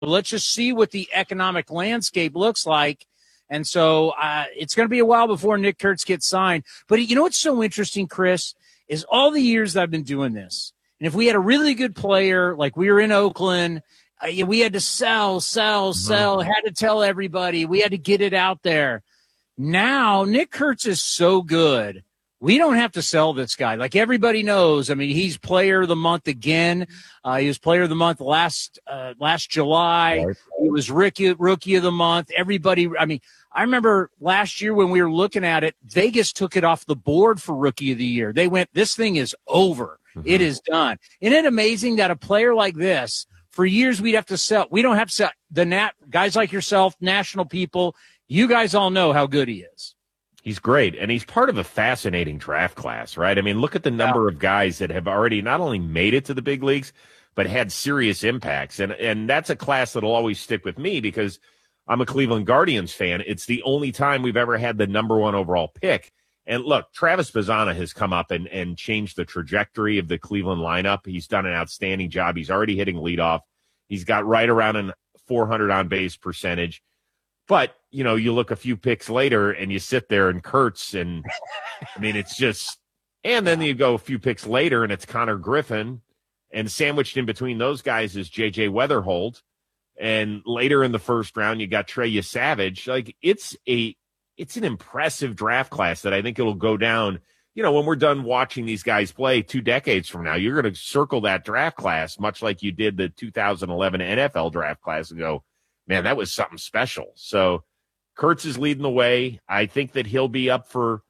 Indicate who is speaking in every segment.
Speaker 1: let's just see what the economic landscape looks like. And so it's going to be a while before Nick Kurtz gets signed. But you know what's so interesting, Chris, is all the years that I've been doing this, and if we had a really good player, like we were in Oakland, we had to sell, had to tell everybody. We had to get it out there. Now, Nick Kurtz is so good. We don't have to sell this guy. Like everybody knows, I mean, he's player of the month again. He was player of the month last July. Right. He was rookie of the month. Everybody, I mean, I remember last year when we were looking at it, Vegas took it off the board for rookie of the year. They went, this thing is over. Mm-hmm. It is done. Isn't it amazing that a player like this, for years we'd have to sell. We don't have to sell. Guys like yourself, national people, you guys all know how good he is.
Speaker 2: He's great, and he's part of a fascinating draft class, right? I mean, look at the number of guys that have already not only made it to the big leagues, but had serious impacts. And that's a class that'll always stick with me because I'm a Cleveland Guardians fan. It's the only time we've ever had the number one overall pick. And look, Travis Bazzana has come up and changed the trajectory of the Cleveland lineup. He's done an outstanding job. He's already hitting leadoff. He's got right around a 400 on-base percentage. But, you know, you look a few picks later and you sit there and Kurtz and, I mean, it's just – and then you go a few picks later and it's Connor Griffin, and sandwiched in between those guys is J.J. Weatherholt. And later in the first round, you got Trey Savage. Like, it's an impressive draft class that I think it'll go down. You know, when we're done watching these guys play 2 decades from now, you're going to circle that draft class, much like you did the 2011 NFL draft class, and go, man, that was something special. So Kurtz is leading the way. I think that he'll be up for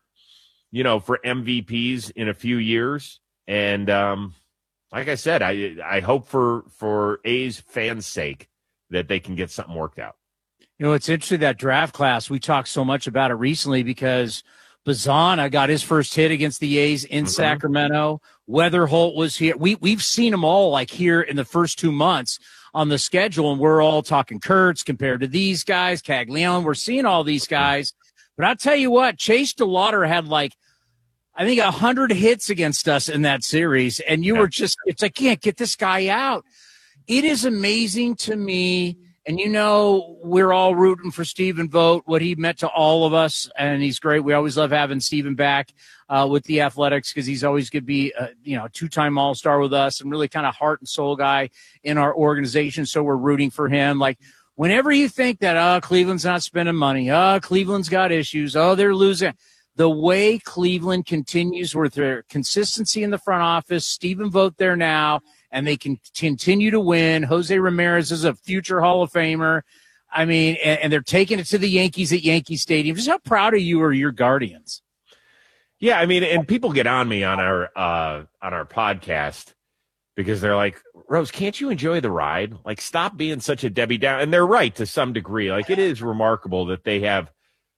Speaker 2: MVPs in a few years. And like I said, I hope for A's fans' sake that they can get something worked out.
Speaker 1: You know, it's interesting, that draft class. We talked so much about it recently because Bazzana got his first hit against the A's in Sacramento. Weatherholt was here. We've seen them all like here in the first 2 months on the schedule, and we're all talking Kurtz compared to these guys, Caglione. We're seeing all these guys. But I'll tell you what, Chase DeLauder had I think 100 hits against us in that series, and you were just – it's like, can't get this guy out. It is amazing to me, and you know we're all rooting for Stephen Vogt, what he meant to all of us, and he's great. We always love having Stephen back with the Athletics because he's always going to be a 2-time All-Star with us and really kind of heart and soul guy in our organization, so we're rooting for him. Like, whenever you think that, Cleveland's not spending money, Cleveland's got issues, they're losing – the way Cleveland continues with their consistency in the front office, Stephen Vogt there now, and they can continue to win. Jose Ramirez is a future Hall of Famer. I mean, and they're taking it to the Yankees at Yankee Stadium. Just how proud of you are your Guardians?
Speaker 2: Yeah, I mean, and people get on me on our podcast because they're like, Rose, can't you enjoy the ride? Like, stop being such a Debbie Downer. And they're right to some degree. Like, it is remarkable that they have,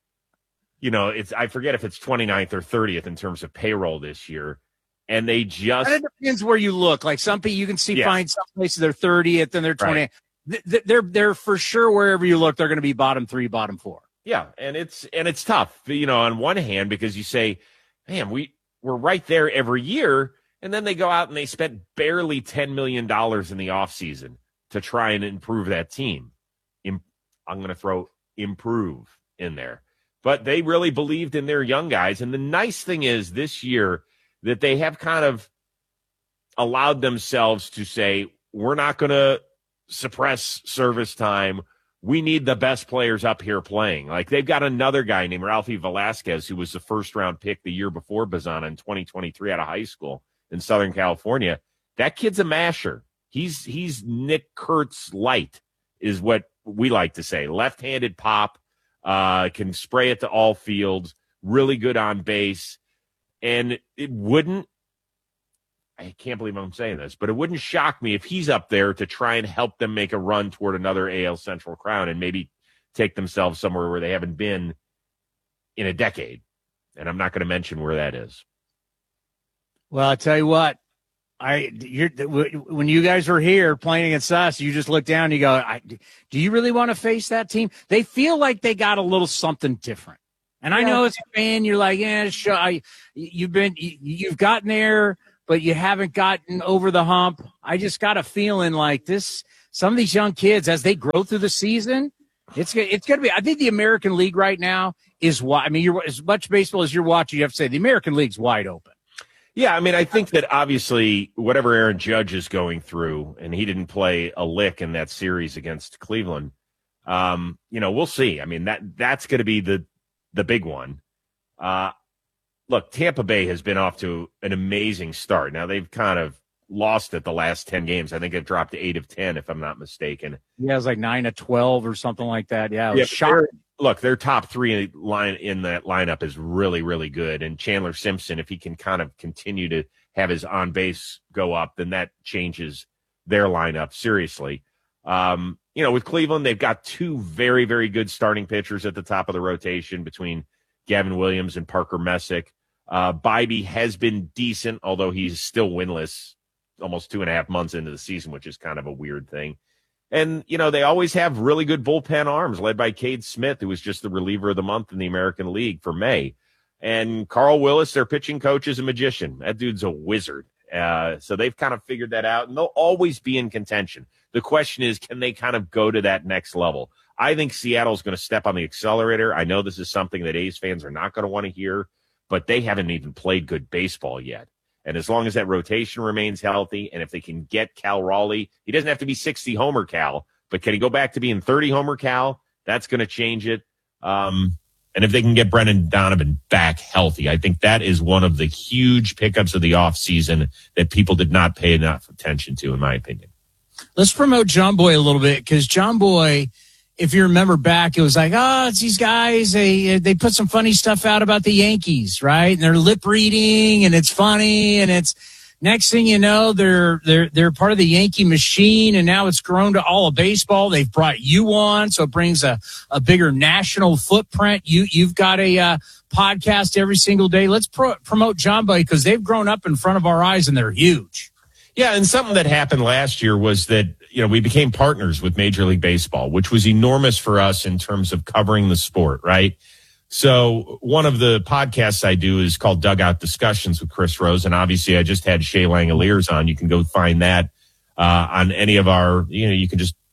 Speaker 2: I forget if it's 29th or 30th in terms of payroll this year. And they just –
Speaker 1: it depends where you look. Like, some people you can see find some places they're 30th and they're 20th. Right. They're for sure, wherever you look, they're going to be bottom 3, bottom 4.
Speaker 2: Yeah, and it's tough, on one hand, because you say, man, we're right there every year, and then they go out and they spent barely $10 million in the offseason to try and improve that team. I'm going to throw improve in there. But they really believed in their young guys. And the nice thing is this year that they have kind of allowed themselves to say, we're not going to suppress service time. We need the best players up here playing. Like, they've got another guy named Ralphie Velasquez, who was the first-round pick the year before Bazzana in 2023 out of high school in Southern California. That kid's a masher. He's Nick Kurtz light, is what we like to say. Left-handed pop. Can spray it to all fields, really good on base. And I can't believe I'm saying this, but it wouldn't shock me if he's up there to try and help them make a run toward another AL Central crown and maybe take themselves somewhere where they haven't been in a decade. And I'm not going to mention where that is.
Speaker 1: Well, I tell you what, when you guys were here playing against us, you just look down and you go, do you really want to face that team? They feel like they got a little something different. And I know as a fan, you're like, you've gotten there, but you haven't gotten over the hump. I just got a feeling like this some of these young kids, as they grow through the season, it's going to be, I think the American League right now is wide. I mean, you're as much baseball as you're watching, you have to say the American League's wide open.
Speaker 2: Yeah, I mean, I think that obviously whatever Aaron Judge is going through, and he didn't play a lick in that series against Cleveland, we'll see. I mean, that's going to be the big one. Look, Tampa Bay has been off to an amazing start. Now, they've kind of lost it the last 10 games. I think it dropped to 8 of 10, if I'm not mistaken.
Speaker 1: Yeah, it was like 9 of 12 or something like that. Yeah, it was shocking.
Speaker 2: Look, their top three in that lineup is really, really good. And Chandler Simpson, if he can kind of continue to have his on base go up, then that changes their lineup seriously. With Cleveland, they've got two very, very good starting pitchers at the top of the rotation between Gavin Williams and Parker Messick. Bybee has been decent, although he's still winless almost 2.5 months into the season, which is kind of a weird thing. And, they always have really good bullpen arms led by Cade Smith, who was just the reliever of the month in the American League for May. And Carl Willis, their pitching coach, is a magician. That dude's a wizard. So they've kind of figured that out, and they'll always be in contention. The question is, can they kind of go to that next level? I think Seattle's going to step on the accelerator. I know this is something that A's fans are not going to want to hear, but they haven't even played good baseball yet. And as long as that rotation remains healthy, and if they can get Cal Raleigh, he doesn't have to be 60 homer Cal, but can he go back to being 30 homer Cal? That's going to change it. And if they can get Brendan Donovan back healthy, I think that is one of the huge pickups of the offseason that people did not pay enough attention to, in my opinion.
Speaker 1: Let's promote John Boy a little bit, because John Boy, if you remember back, it was like, it's these guys, they put some funny stuff out about the Yankees, right? And they're lip reading, and it's funny, and it's next thing you know, they're part of the Yankee machine, and now it's grown to all of baseball. They've brought you on, so it brings a bigger national footprint. You've got a podcast every single day. Let's promote John Boy, because they've grown up in front of our eyes, and they're huge.
Speaker 2: Yeah, and something that happened last year was that, we became partners with Major League Baseball, which was enormous for us in terms of covering the sport, right? So one of the podcasts I do is called Dugout Discussions with Chris Rose, and obviously I just had Shea Langoliers on. You can go find that on any of our, you can just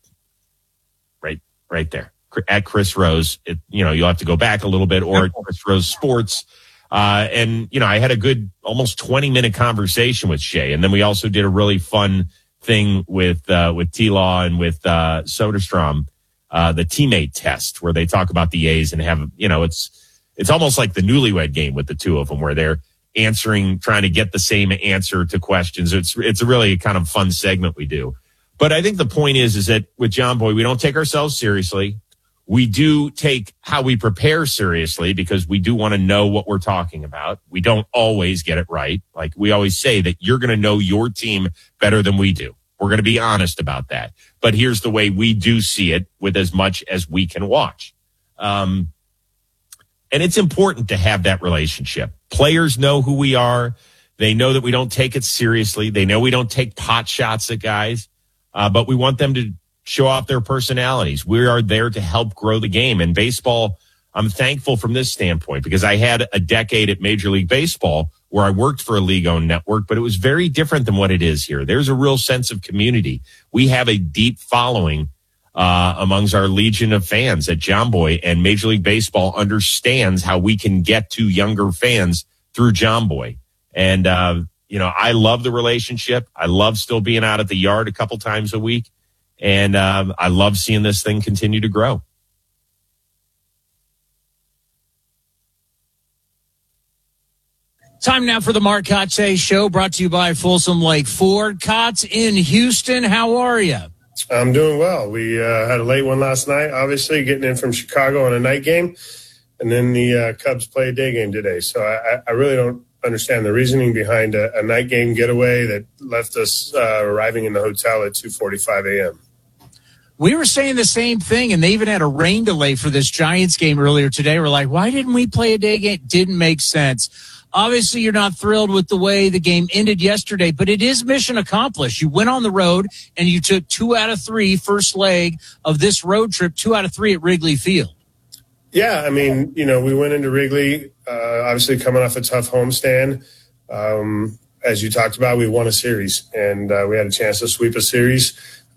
Speaker 2: right there at Chris Rose. You'll have to go back a little bit, or at Chris Rose Sports. And I had a good almost 20-minute conversation with Shea. And then we also did a really fun thing with T-Law and with Soderstrom, the teammate test, where they talk about the A's and have, it's almost like the Newlywed Game with the two of them, where they're trying to get the same answer to questions. It's a really kind of fun segment we do. But I think the point is that with John Boy, we don't take ourselves seriously. We do take how we prepare seriously, because we do want to know what we're talking about. We don't always get it right. Like we always say that you're going to know your team better than we do. We're going to be honest about that. But here's the way we do see it with as much as we can watch. And it's important to have that relationship. Players know who we are. They know that we don't take it seriously. They know we don't take pot shots at guys, but we want them to show off their personalities. We are there to help grow the game. And baseball, I'm thankful from this standpoint, because I had a decade at Major League Baseball where I worked for a league-owned network, but it was very different than what it is here. There's a real sense of community. We have a deep following amongst our legion of fans at John Boy, and Major League Baseball understands how we can get to younger fans through John Boy. And, I love the relationship. I love still being out at the yard a couple times a week. And I love seeing this thing continue to grow.
Speaker 1: Time now for the Mark Kotsay Show, brought to you by Folsom Lake Ford. Kots in Houston, how are you?
Speaker 3: I'm doing well. We had a late one last night, obviously, getting in from Chicago on a night game. And then the Cubs play a day game today. So I really don't understand the reasoning behind a night game getaway that left us arriving in the hotel at 2:45 a.m.
Speaker 1: We were saying the same thing, and they even had a rain delay for this Giants game earlier today. We're like, why didn't we play a day game? Didn't make sense. Obviously, you're not thrilled with the way the game ended yesterday, but it is mission accomplished. You went on the road, and you took 2 out of 3 first leg of this road trip, 2 out of 3 at Wrigley Field.
Speaker 3: Yeah, I mean, we went into Wrigley, obviously coming off a tough homestand. As you talked about, we won a series, and we had a chance to sweep a series.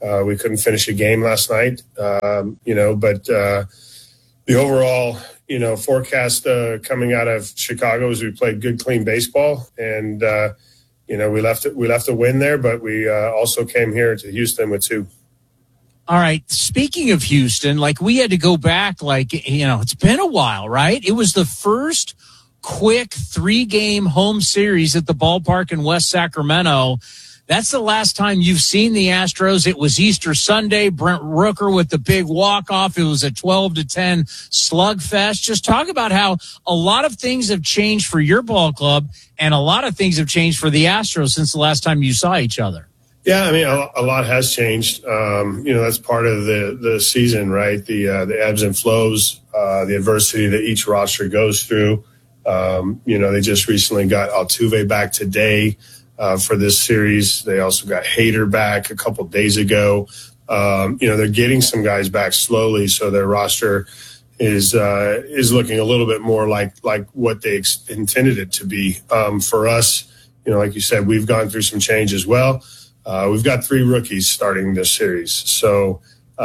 Speaker 3: We couldn't finish a game last night, but the overall, forecast coming out of Chicago is we played good, clean baseball, and we left a win there, but we also came here to Houston with 2.
Speaker 1: All right. Speaking of Houston, we had to go back, it's been a while, right? It was the first quick 3-game home series at the ballpark in West Sacramento. That's the last time you've seen the Astros. It was Easter Sunday. Brent Rooker with the big walk-off. It was a 12-10 slugfest. Just talk about how a lot of things have changed for your ball club and a lot of things have changed for the Astros since the last time you saw each other.
Speaker 3: Yeah, I mean, a lot has changed. That's part of the season, right? The ebbs and flows, the adversity that each roster goes through. They just recently got Altuve back today. For this series. They also got Hader back a couple days ago. They're getting some guys back slowly, so their roster is looking a little bit more like what they intended it to be. For us, like you said, we've gone through some change as well. We've got 3 rookies starting this series, so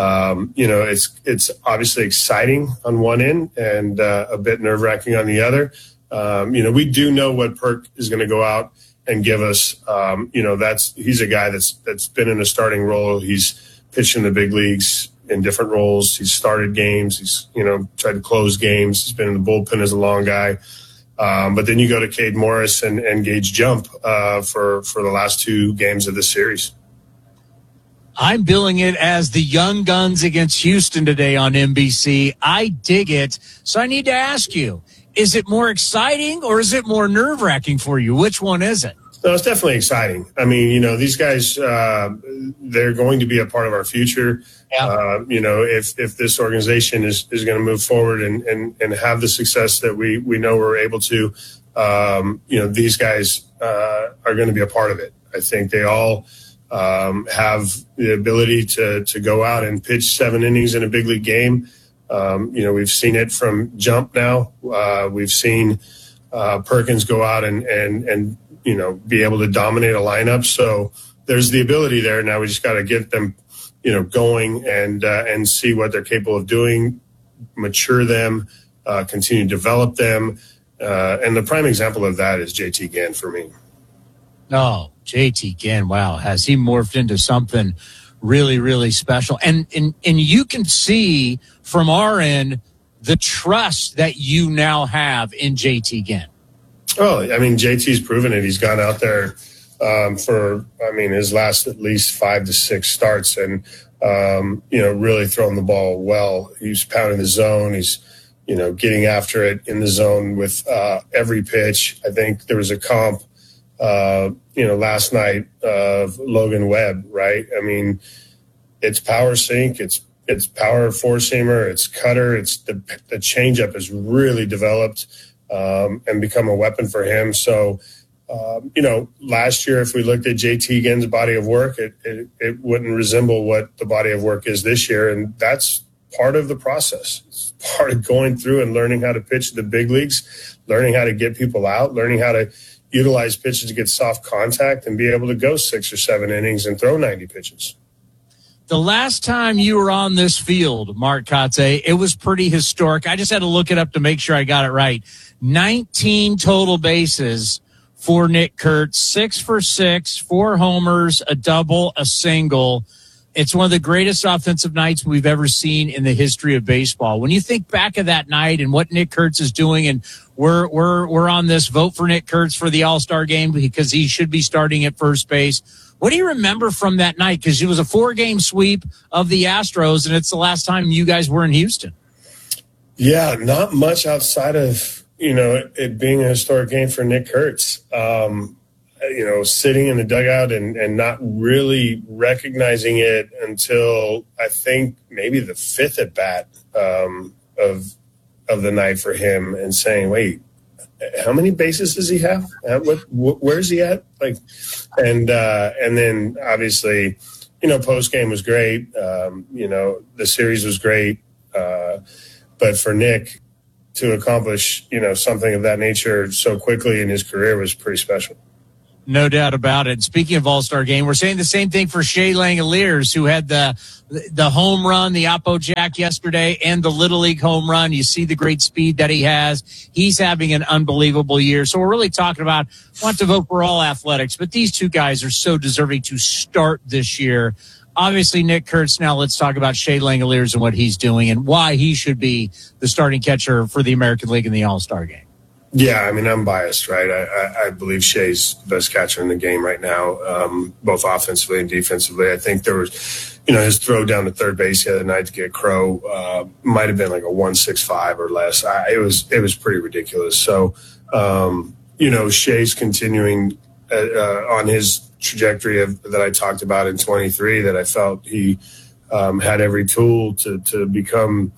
Speaker 3: it's obviously exciting on one end and a bit nerve-wracking on the other. We do know what Perk is going to go out and give us. He's a guy that's been in a starting role. He's pitched in the big leagues in different roles. He's started games. He's tried to close games. He's been in the bullpen as a long guy. But then you go to Cade Morris and Gage Jump for the last 2 games of this series.
Speaker 1: I'm billing it as the Young Guns against Houston today on NBC. I dig it. So I need to ask you, is it more exciting or is it more nerve-wracking for you? Which one is it?
Speaker 3: No, it's definitely exciting. I mean, these guys, they're going to be a part of our future. Yeah. If this organization is going to move forward and have the success that we know we're able to, these guys are going to be a part of it. I think they all have the ability to go out and pitch 7 innings in a big league game. We've seen it from Jump now. We've seen Perkins go out and be able to dominate a lineup. So there's the ability there. Now we just got to get them, going and see what they're capable of doing, mature them, continue to develop them. And the prime example of that is JT Ginn for me.
Speaker 1: Oh, JT Ginn. Wow. Has he morphed into something really, really special? And you can see from our end the trust that you now have in JT Ginn.
Speaker 3: Oh, I mean, JT's proven it. He's gone out there for his last at least 5 to 6 starts and, really throwing the ball well. He's pounding the zone. He's, getting after it in the zone with every pitch. I think there was a comp, last night of Logan Webb, right? I mean, it's power sink, it's power four-seamer, it's cutter, it's the changeup has really developed and become a weapon for him. So, last year, if we looked at JT Ginn's body of work, it wouldn't resemble what the body of work is this year. And that's part of the process. It's part of going through and learning how to pitch the big leagues, learning how to get people out, learning how to utilize pitches to get soft contact and be able to go 6 or 7 innings and throw 90 pitches.
Speaker 1: The last time you were on this field, Mark Kotsay, it was pretty historic. I just had to look it up to make sure I got it right. 19 total bases for Nick Kurtz, 6 for 6, 4 homers, a double, a single. It's one of the greatest offensive nights we've ever seen in the history of baseball. When you think back of that night and what Nick Kurtz is doing, and we're on this vote for Nick Kurtz for the All-Star game because he should be starting at first base. What do you remember from that night? Because it was a 4-game sweep of the Astros, and it's the last time you guys were in Houston.
Speaker 3: Yeah, not much outside of, it being a historic game for Nick Kurtz. Sitting in the dugout and not really recognizing it until I think maybe the 5th at bat of the night for him, and saying, wait, how many bases does he have? Where's he at? And then obviously, post game was great. The series was great. But for Nick to accomplish, something of that nature so quickly in his career was pretty special.
Speaker 1: No doubt about it. Speaking of All-Star game, we're saying the same thing for Shea Langoliers, who had the home run, the Oppo Jack yesterday, and the Little League home run. You see the great speed that he has. He's having an unbelievable year. So we're really talking about, want to vote for all athletics, but these two guys are so deserving to start this year. Obviously, Nick Kurtz. Now let's talk about Shea Langoliers and what he's doing and why he should be the starting catcher for the American League in the All-Star game.
Speaker 3: Yeah, I mean, I'm biased, right? I believe Shea's the best catcher in the game right now, both offensively and defensively. I think there was, his throw down to third base the other night to get Crow might have been like a 165 or less. It was pretty ridiculous. So, Shea's continuing on his trajectory that I talked about in 23, that I felt he had every tool to become,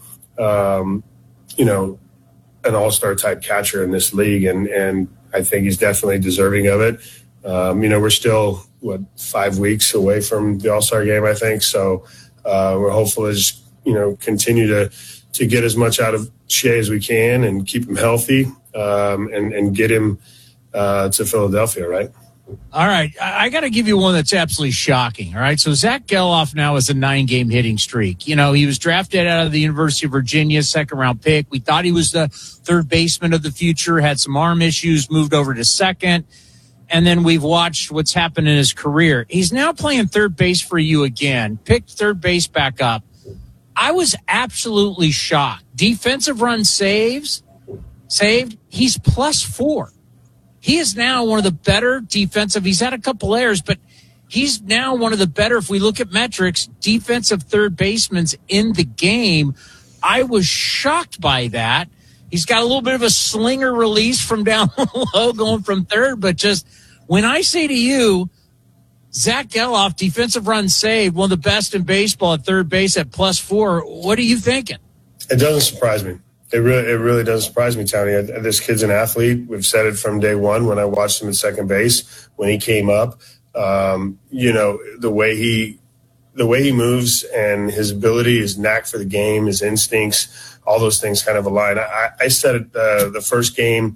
Speaker 3: an all-star type catcher in this league. And I think he's definitely deserving of it. We're still, 5 weeks away from the all-star game, I think. So we're hopeful to just, continue to get as much out of Shea as we can and keep him healthy and get him to Philadelphia, right?
Speaker 1: All right. I got to give you one that's absolutely shocking. All right. So Zach Geloff now has a 9-game hitting streak. He was drafted out of the University of Virginia, second-round pick. We thought he was the third baseman of the future, had some arm issues, moved over to second. And then we've watched what's happened in his career. He's now playing third base for you again, picked third base back up. I was absolutely shocked. Defensive run saved, he's +4. He is now one of the better defensive. He's had a couple errors, but he's now one of the better, if we look at metrics, defensive third basemen in the game. I was shocked by that. He's got a little bit of a slinger release from down low going from third, but just when I say to you, Zach Geloff, defensive run saved, one of the best in baseball at third base at +4. What are you thinking?
Speaker 3: It doesn't surprise me. It really doesn't surprise me, Tony. This kid's an athlete. We've said it from day one when I watched him at second base when he came up. The way he moves and his ability, his knack for the game, his instincts, all those things kind of align. I said it the first game.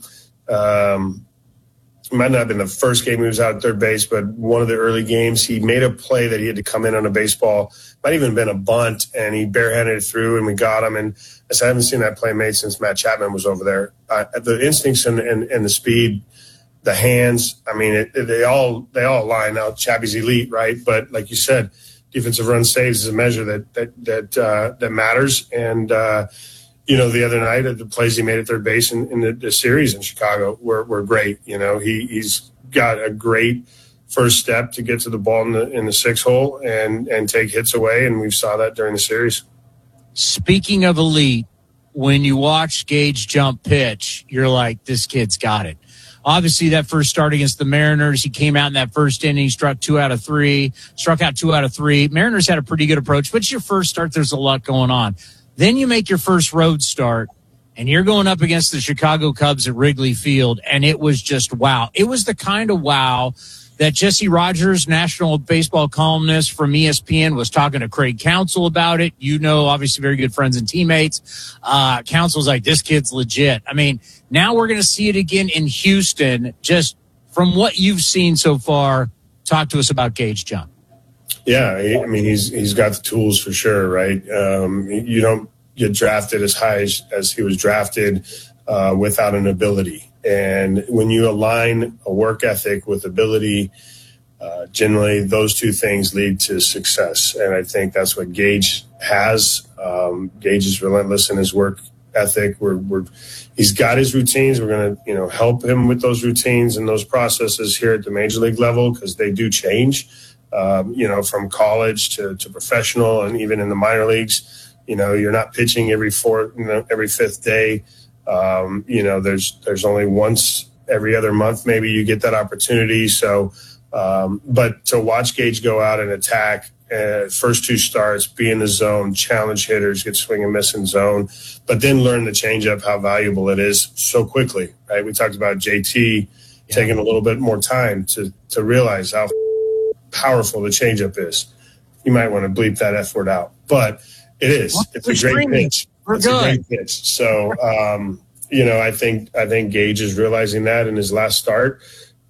Speaker 3: It might not have been the first game he was out at third base, but one of the early games, he made a play that he had to come in on a baseball, might even have been a bunt, and he barehanded it through, and we got him. And I said, I haven't seen that play made since Matt Chapman was over there. The instincts and the speed, the hands, I mean, they all line out. Chappie's elite, right? But like you said, defensive run saves is a measure that matters. And the other night, the plays he made at third base in the series in Chicago were great. He's got a great first step to get to the ball in the 6-hole and take hits away, and we saw that during the series.
Speaker 1: Speaking of elite, when you watch Gage jump pitch, you're like, this kid's got it. Obviously, that first start against the Mariners, he came out in that first inning, struck out 2 out of 3. Mariners had a pretty good approach, but it's your first start. There's a lot going on. Then you make your first road start, and you're going up against the Chicago Cubs at Wrigley Field, and it was just wow. It was the kind of wow that Jesse Rogers, national baseball columnist from ESPN, was talking to Craig Counsell about it. Obviously very good friends and teammates. Counsell's like, this kid's legit. I mean, now we're going to see it again in Houston. Just from what you've seen so far, talk to us about Gage Jump.
Speaker 3: Yeah, he's got the tools for sure, right? You don't get drafted as high as he was drafted without an ability. And when you align a work ethic with ability, generally those two things lead to success. And I think that's what Gage has. Gage is relentless in his work ethic. He's got his routines. We're going to, help him with those routines and those processes here at the major league level because they do change. From college to professional and even in the minor leagues, you're not pitching every fifth day. There's only once every other month, maybe you get that opportunity. So, but to watch Gage go out and attack first 2 starts, be in the zone, challenge hitters, get swing and miss in zone, but then learn the changeup, how valuable it is so quickly, right? We talked about JT taking a little bit more time to realize how powerful the changeup is. You might want to bleep that F word out, but it is. It's a great pitch. It's a great pitch. So, I think Gage is realizing that in his last start.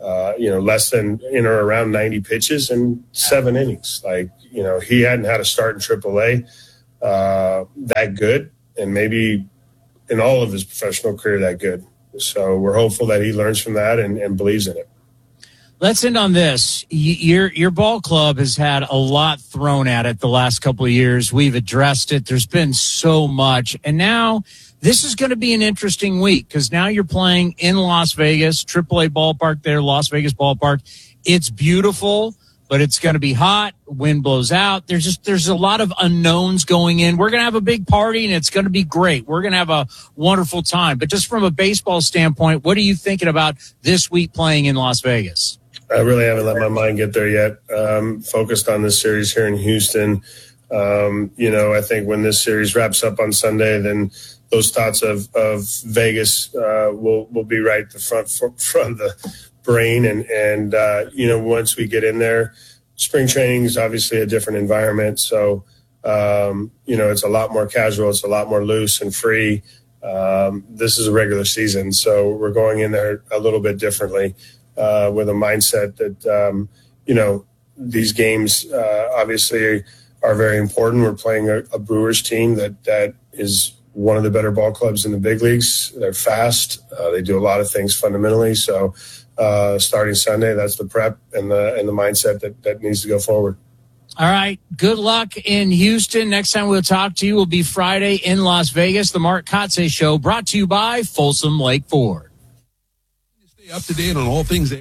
Speaker 3: less than in or around 90 pitches and 7 innings. Like, he hadn't had a start in AAA that good, and maybe in all of his professional career that good. So we're hopeful that he learns from that and believes in it.
Speaker 1: Let's end on this. Your ball club has had a lot thrown at it the last couple of years. We've addressed it. There's been so much. And now this is going to be an interesting week because now you're playing in Las Vegas, AAA ballpark there, Las Vegas ballpark. It's beautiful, but it's going to be hot. Wind blows out. There's a lot of unknowns going in. We're going to have a big party, and it's going to be great. We're going to have a wonderful time. But just from a baseball standpoint, what are you thinking about this week playing in Las Vegas?
Speaker 3: I really haven't let my mind get there yet. Focused on this series here in Houston. I think when this series wraps up on Sunday, then those thoughts of Vegas will be right at the front of the brain. And once we get in there, spring training is obviously a different environment. So, it's a lot more casual. It's a lot more loose and free. This is a regular season, so we're going in there a little bit differently. With a mindset that, these games obviously are very important. We're playing a Brewers team that is one of the better ball clubs in the big leagues. They're fast. They do a lot of things fundamentally. So starting Sunday, that's the prep and the mindset that needs to go forward.
Speaker 1: All right. Good luck in Houston. Next time we'll talk to you will be Friday in Las Vegas. The Mark Kotsay Show brought to you by Folsom Lake Ford.
Speaker 4: Up to date on all things.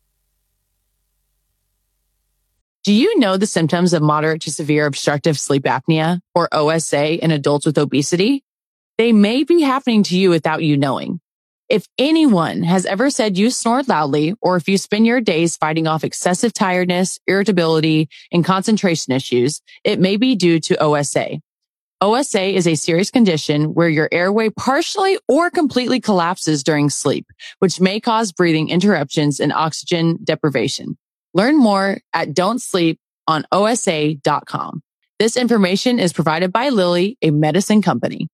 Speaker 5: Do you know the symptoms of moderate to severe obstructive sleep apnea, or OSA, in adults with obesity? They may be happening to you without you knowing. If anyone has ever said you snore loudly, or if you spend your days fighting off excessive tiredness, irritability, and concentration issues, it may be due to OSA. OSA is a serious condition where your airway partially or completely collapses during sleep, which may cause breathing interruptions and oxygen deprivation. Learn more at don'tsleeponosa.com. This information is provided by Lilly, a medicine company.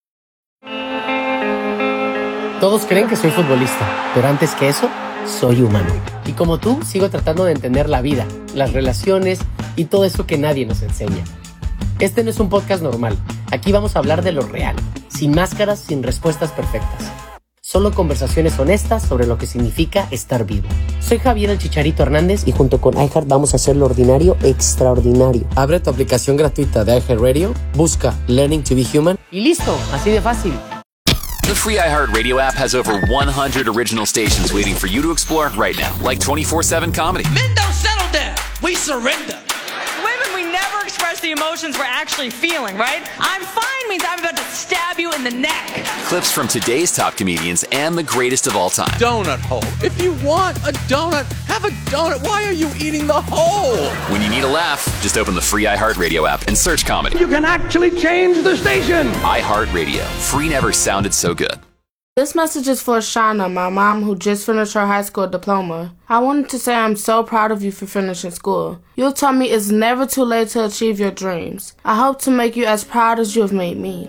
Speaker 6: Todos creen que soy futbolista, pero antes que eso, soy humano. Y como tú, sigo tratando de entender la vida, las relaciones y todo eso que nadie nos enseña. Este no es un podcast normal. Aquí vamos a hablar de lo real, sin máscaras, sin respuestas perfectas. Solo conversaciones honestas sobre lo que significa estar vivo. Soy Javier el Chicharito Hernández y junto con iHeart vamos a hacer lo ordinario extraordinario. Abre tu aplicación gratuita de iHeartRadio, busca Learning to be Human y listo, así de fácil.
Speaker 7: The free iHeartRadio app has over 100 original stations waiting for you to explore right now, like 24/7 comedy.
Speaker 8: Men don't settle down. We surrender.
Speaker 9: Women, we never express the emotions we're actually feeling, right? I'm fine means I'm about to stab you in the neck.
Speaker 7: Clips from today's top comedians and the greatest of all time.
Speaker 4: Donut hole. If you want a donut, have a donut. Why are you eating the hole?
Speaker 7: When you need a laugh, just open the free iHeartRadio app and search comedy.
Speaker 8: You can actually change the station.
Speaker 7: iHeartRadio. Free never sounded so good.
Speaker 10: This message is for Shauna, my mom who just finished her high school diploma. I wanted to say I'm so proud of you for finishing school. You taught me it's never too late to achieve your dreams. I hope to make you as proud as you have made me.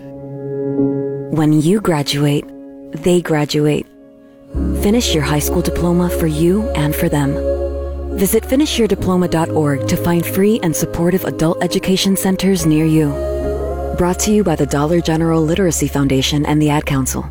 Speaker 11: When you graduate, they graduate. Finish your high school diploma for you and for them. Visit finishyourdiploma.org to find free and supportive adult education centers near you. Brought to you by the Dollar General Literacy Foundation and the Ad Council.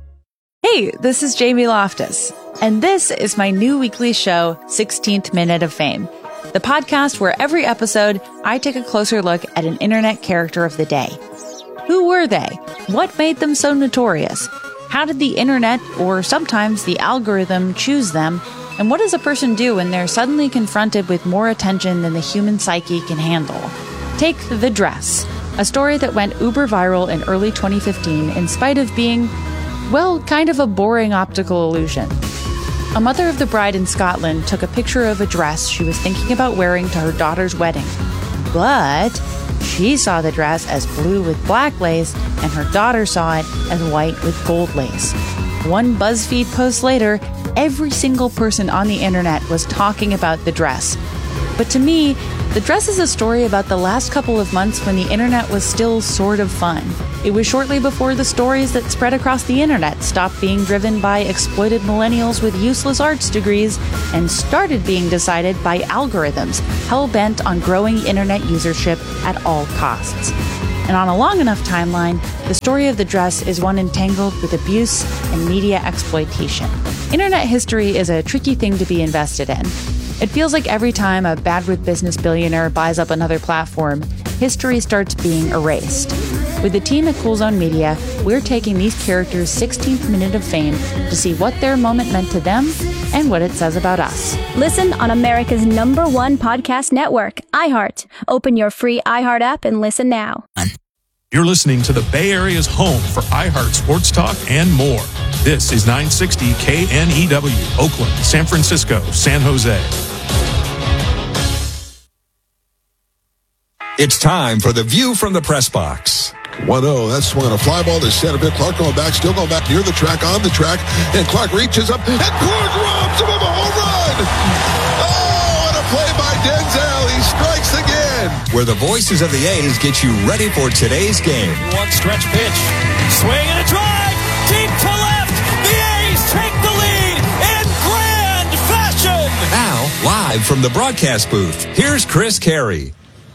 Speaker 12: Hey, this is Jamie Loftus, and this is my new weekly show, 16th Minute of Fame, the podcast where every episode I take a closer look at an internet character of the day. Who were they? What made them so notorious? How did the internet, or sometimes the algorithm, choose them? And what does a person do when they're suddenly confronted with more attention than the human psyche can handle? Take The Dress, a story that went uber viral in early 2015 in spite of being, well, kind of a boring optical illusion. A mother of the bride in Scotland took a picture of a dress she was thinking about wearing to her daughter's wedding. But she saw the dress as blue with black lace, and her daughter saw it as white with gold lace. One BuzzFeed post later, every single person on the internet was talking about the dress. But to me, the dress is a story about the last couple of months when the internet was still sort of fun. It was shortly before the stories that spread across the internet stopped being driven by exploited millennials with useless arts degrees and started being decided by algorithms hell-bent on growing internet usership at all costs. And on a long enough timeline, the story of the dress is one entangled with abuse and media exploitation. Internet history is a tricky thing to be invested in. It feels like every time a bad with business billionaire buys up another platform, history starts being erased. With the team at Cool Zone Media, we're taking these characters' 16th minute of fame to see what their moment meant to them and what it says about us.
Speaker 13: Listen on America's #1 podcast network, iHeart. Open your free iHeart app and listen now.
Speaker 14: You're listening to the Bay Area's home for iHeart Sports Talk and more. This is 960 KNEW, Oakland, San Francisco, San Jose.
Speaker 15: It's time for the View from the Press Box.
Speaker 16: 1-0, that's swung on a fly ball to center field. Clark going back, still going back near the track, on the track, and Clark reaches up, and Clark robs him of a home run! Oh, and a play by Denzel, he strikes again!
Speaker 15: Where the voices of the A's get you ready for today's game.
Speaker 17: One stretch pitch, swing and a drive, deep to left, the A's take the lead in grand fashion!
Speaker 15: Now, live from the broadcast booth, here's Chris Carey.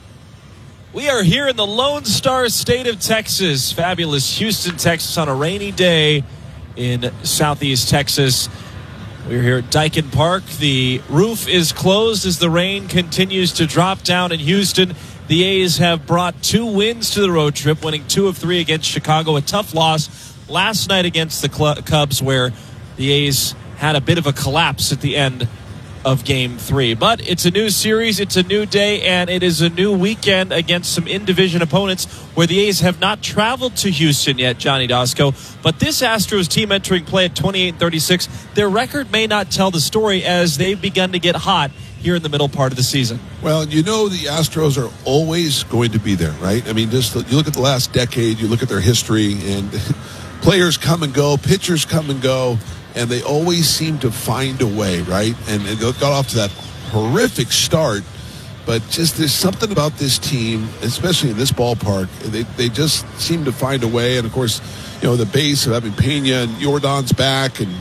Speaker 17: We are here in the Lone Star State of Texas, fabulous Houston, Texas, on a rainy day in southeast Texas. We're here at Daikin Park. The roof is closed as the rain continues to drop down in Houston. The A's have brought 2 wins to the road trip, winning 2 of 3 against Chicago. A tough loss last night against the Cubs, where the A's had a bit of a collapse at the end of Game 3. But it's a new series, it's a new day, and it is a new weekend against some in-division opponents where the A's have not traveled to Houston yet, Johnny Dosko. But this Astros team entering play at 28-36, their record may not tell the story as they've begun to get hot here in the middle part of the season.
Speaker 16: Well, you know the Astros are always going to be there, right? I mean, just you look at the last decade, you look at their history, and players come and go, pitchers come and go, and they always seem to find a way, right? And they got off to that horrific start, but just there's something about this team, especially in this ballpark, they just seem to find a way. And, of course, you know, the base of having Pena and Jordan's back and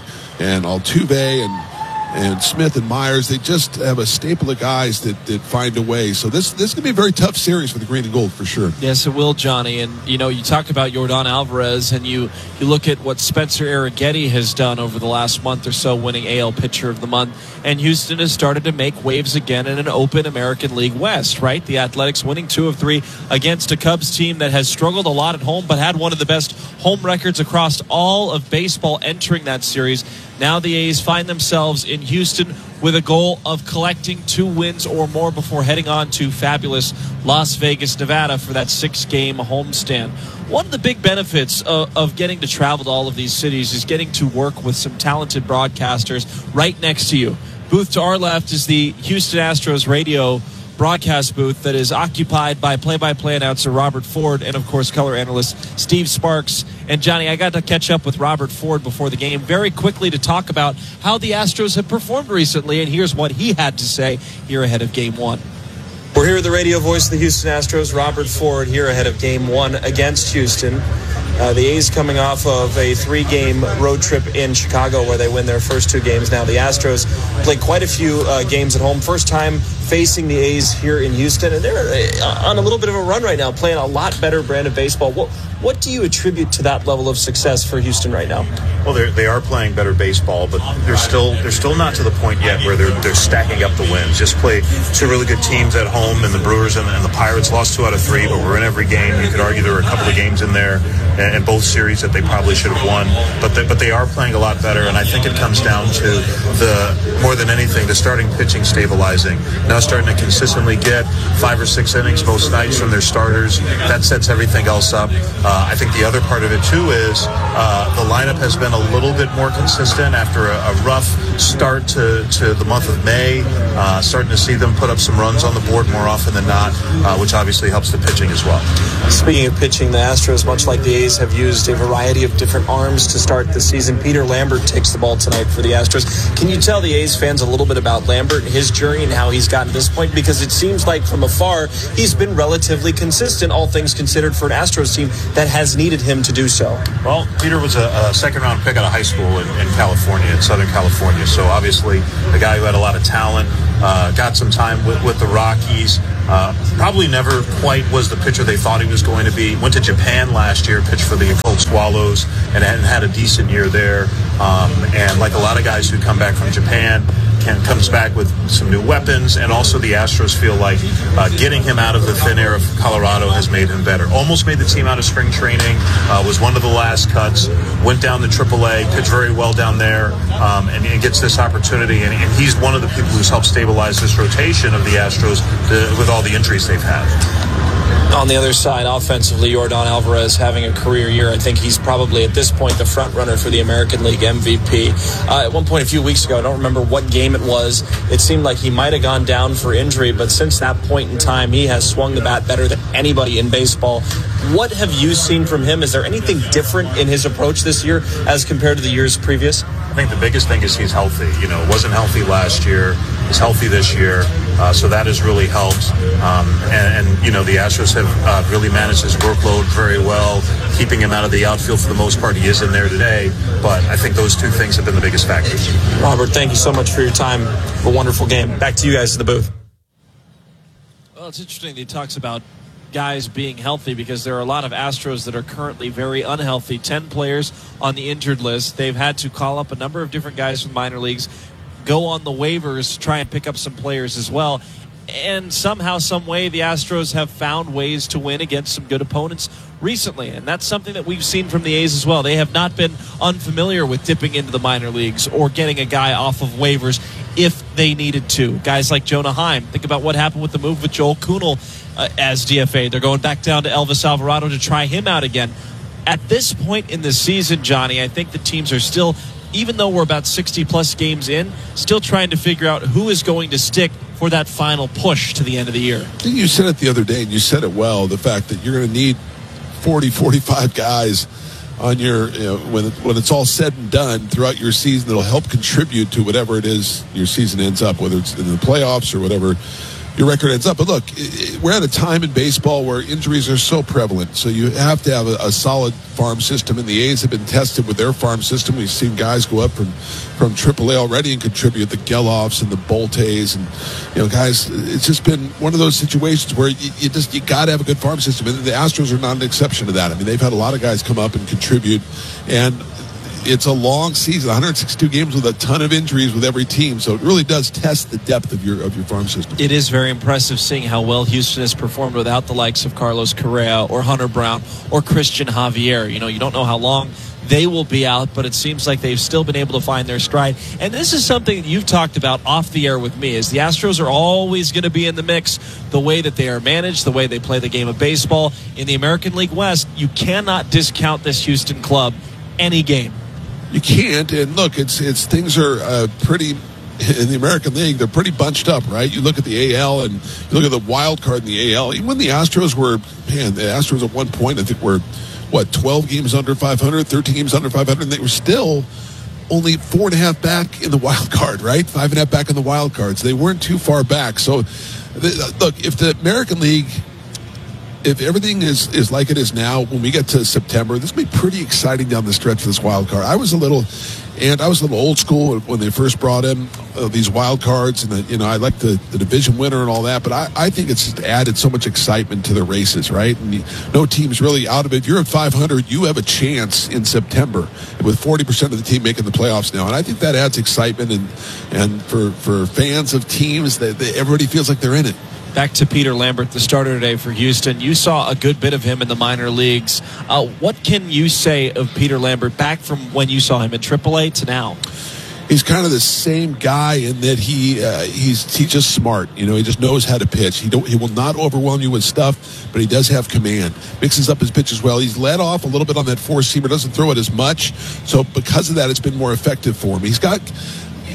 Speaker 16: Altuve and Smith and Myers, they just have a staple of guys that find a way. So this is going to be a very tough series for the green and gold for sure.
Speaker 17: Yes, it will, Johnny. And, you know, you talk about Yordan Alvarez and you look at what Spencer Arrighetti has done over the last month or so, winning AL Pitcher of the Month. And Houston has started to make waves again in an open American League West, right? The Athletics winning 2 of 3 against a Cubs team that has struggled a lot at home but had one of the best home records across all of baseball entering that series. Now the A's find themselves in Houston with a goal of collecting 2 wins or more before heading on to fabulous Las Vegas, Nevada for that 6-game homestand. One of the big benefits of getting to travel to all of these cities is getting to work with some talented broadcasters right next to you. Booth to our left is the Houston Astros radio broadcast booth that is occupied by play-by-play announcer Robert Ford and, of course, color analyst Steve Sparks. And, Johnny, I got to catch up with Robert Ford before the game very quickly to talk about how the Astros have performed recently, and here's what he had to say here ahead of Game 1.
Speaker 18: We're here at the radio voice of the Houston Astros, Robert Ford, here ahead of Game 1 against Houston. The A's coming off of a 3-game road trip in Chicago where they win their first 2 games. Now the Astros played quite a few games at home. First time facing the A's here in Houston, and they're on a little bit of a run right now, playing a lot better brand of baseball. What do you attribute to that level of success for Houston right now?
Speaker 19: Well, they are playing better baseball, but they're still not to the point yet where they're stacking up the wins. Just play 2 really good teams at home, and the Brewers and the Pirates lost 2 out of 3, but we're in every game. You could argue there were a couple of games in there in both series that they probably should have won, but they are playing a lot better, and I think it comes down to more than anything, the starting pitching stabilizing. Now starting to consistently get 5 or 6 innings most nights from their starters. That sets everything else up. I think the other part of it, too, is the lineup has been a little bit more consistent after a rough start to the month of May. Starting to see them put up some runs on the board more often than not, which obviously helps the pitching as well.
Speaker 18: Speaking of pitching, the Astros, much like the A's, have used a variety of different arms to start the season. Peter Lambert takes the ball tonight for the Astros. Can you tell the A's fans a little bit about Lambert and his journey and how he's gotten to this point? Because it seems like from afar, he's been relatively consistent, all things considered, for an Astros team that that has needed him to do so?
Speaker 19: Well, Peter was a second-round pick out of high school in California, in Southern California. So obviously a guy who had a lot of talent, got some time with the Rockies. Probably never quite was the pitcher they thought he was going to be. Went to Japan last year, pitched for the Cold Swallows, and had a decent year there. And like a lot of guys who come back from Japan, comes back with some new weapons, and also the Astros feel like getting him out of the thin air of Colorado has made him better. Almost made the team out of spring training, was one of the last cuts, went down to AAA, pitched very well down there, and gets this opportunity. And he's one of the people who's helped stabilize this rotation of the Astros with all the injuries they've had.
Speaker 18: On the other side, offensively, Yordan Alvarez having a career year. I think he's probably at this point the front runner for the American League MVP. At one point a few weeks ago, I don't remember what game it was, it seemed like he might have gone down for injury, but since that point in time, he has swung the bat better than anybody in baseball. What have you seen from him? Is there anything different in his approach this year as compared to the years previous?
Speaker 19: I think the biggest thing is he's healthy. Wasn't healthy last year. He's healthy this year. So that has really helped. And the Astros have really managed his workload very well, keeping him out of the outfield for the most part. He is in there today. But I think those two things have been the biggest factors.
Speaker 18: Robert, thank you so much for your time. A wonderful game. Back to you guys to the booth.
Speaker 17: Well, it's interesting that he talks about guys being healthy, because there are a lot of Astros that are currently very unhealthy. 10 players on the injured list. They've had to call up a number of different guys from minor leagues, go on the waivers, try and pick up some players as well. And somehow, some way, the Astros have found ways to win against some good opponents recently. And that's something that we've seen from the A's as well. They have not been unfamiliar with dipping into the minor leagues or getting a guy off of waivers if they needed to. Guys like Jonah Heim. Think about what happened with the move with Joel Kuhnel as DFA. They're going back down to Elvis Alvarado to try him out again. At this point in the season, Johnny, I think the teams are still, even though we're about 60-plus games in, still trying to figure out who is going to stick for that final push to the end of the year.
Speaker 16: I think you said it the other day, and you said it well, the fact that you're going to need 40, 45 guys on your, when it's all said and done throughout your season, that'll help contribute to whatever it is your season ends up, whether it's in the playoffs or whatever your record ends up. But look, we're at a time in baseball where injuries are so prevalent, so you have to have a solid farm system, and the A's have been tested with their farm system. We've seen guys go up from AAA already and contribute, the Geloffs and the Boltes, and guys, it's just been one of those situations where you got to have a good farm system, and the Astros are not an exception to that. I mean, they've had a lot of guys come up and contribute, and it's a long season, 162 games with a ton of injuries with every team, so it really does test the depth of your farm system.
Speaker 17: It is very impressive seeing how well Houston has performed without the likes of Carlos Correa or Hunter Brown or Christian Javier. You don't know how long they will be out, but it seems like they've still been able to find their stride. And this is something that you've talked about off the air with me, is the Astros are always going to be in the mix, the way that they are managed, the way they play the game of baseball. In the American League West, you cannot discount this Houston club any game.
Speaker 16: You can't, and look, it's things are pretty, in the American League, they're pretty bunched up, right? You look at the AL and you look at the wild card in the AL. Even when the Astros at one point, I think were, 12 games under 500, 13 games under 500, and they were still only 4.5 back in the wild card, right? 5.5 back in the wild cards. They weren't too far back. So, look, if the American League, if everything is like it is now, when we get to September, this will be pretty exciting down the stretch for this wild card. I was a little old school when they first brought in these wild cards, and I like the division winner and all that, but I think it's just added so much excitement to the races, right? And no team's really out of it. If you're at 500, you have a chance in September with 40% of the team making the playoffs now, and I think that adds excitement and for fans of teams that everybody feels like they're in it.
Speaker 17: Back to Peter Lambert, the starter today for Houston. You saw a good bit of him in the minor leagues. What can you say of Peter Lambert back from when you saw him in AAA to now?
Speaker 16: He's kind of the same guy in that he's just smart. He just knows how to pitch. He will not overwhelm you with stuff, but he does have command. Mixes up his pitches well. He's let off a little bit on that four-seamer. Doesn't throw it as much. So because of that, it's been more effective for him.